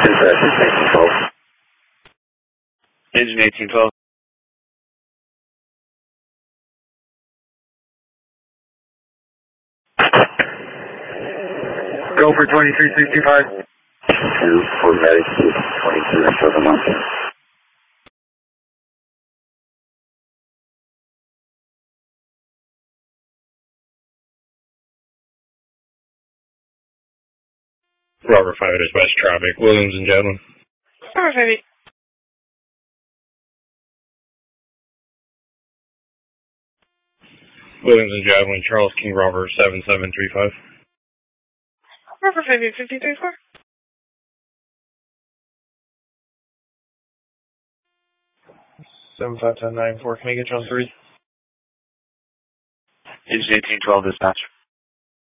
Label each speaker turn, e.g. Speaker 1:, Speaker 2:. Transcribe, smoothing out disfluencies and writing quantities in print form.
Speaker 1: Engine 1812.
Speaker 2: Go for 2365.
Speaker 3: 2 for medic 22 and 7 months.
Speaker 4: Robert 5 is West Traffic, Williams and Javelin.
Speaker 1: Robert 5.
Speaker 4: Williams and Javelin, Charles King Robert 7735.
Speaker 1: Robert 5, 5034.
Speaker 4: 751094, can I get you on 3?
Speaker 1: Engine 1812 dispatch.